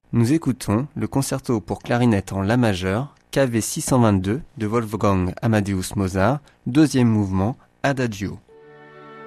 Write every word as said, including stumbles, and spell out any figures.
Nous écoutons le concerto pour clarinette en La majeur, K V six cent vingt-deux de Wolfgang Amadeus Mozart, deuxième mouvement, Adagio.